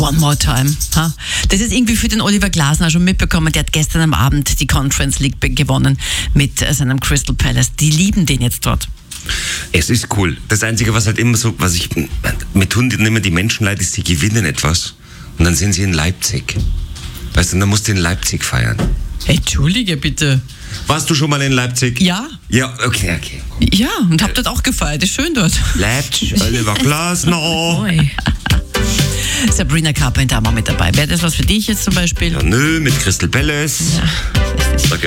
One More Time. Ha? Das ist irgendwie für den Oliver Glasner schon mitbekommen. Der hat gestern am Abend die Conference League gewonnen mit seinem Crystal Palace. Die lieben den jetzt dort. Es ist cool. Das Einzige, was halt immer so, mir tun immer die Menschen leid, ist, sie gewinnen etwas und dann sind sie in Leipzig. Weißt du, dann musst du in Leipzig feiern. Entschuldige bitte. Warst du schon mal in Leipzig? Ja. Ja, okay. Ja, und hab dort auch gefeiert. Ist schön dort. Leipzig, Oliver Glasner. Sabrina Carpenter haben wir mit dabei. Wäre das was für dich jetzt zum Beispiel? Ja, nö, mit Crystal Palace. Ja.